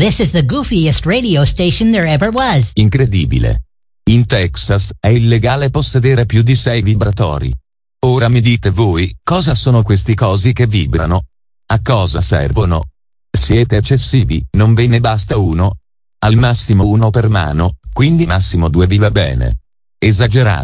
This is the goofiest radio station there ever was. Incredibile. In Texas è illegale possedere più di 6 vibratori. Ora mi dite voi, cosa sono questi cosi che vibrano? A cosa servono? Siete eccessivi, non ve ne basta uno? Al massimo uno per mano, quindi massimo 2 vi va bene. Esagerato.